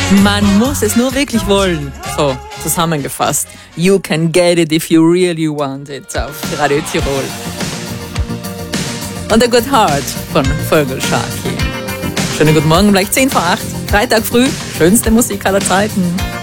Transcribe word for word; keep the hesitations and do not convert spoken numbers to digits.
Man muss es nur wirklich wollen. So, zusammengefasst. You can get it if you really want it auf Radio Tirol. Und A Good Heart von Vögelsharky. Schönen guten Morgen, gleich zehn vor acht, Freitag früh, schönste Musik aller Zeiten.